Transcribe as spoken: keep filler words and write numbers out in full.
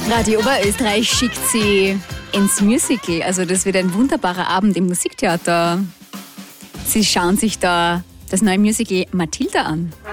Radio Oberösterreich schickt sie ins Musical. Also das wird ein wunderbarer Abend im Musiktheater. Sie schauen sich da das neue Musical Mathilda an.